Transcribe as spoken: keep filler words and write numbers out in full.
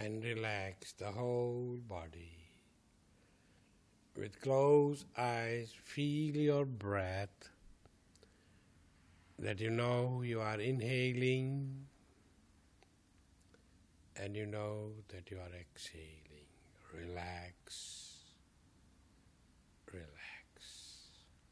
and relax the whole body. With closed eyes, feel your breath, that you know you are inhaling and you know that you are exhaling. Relax.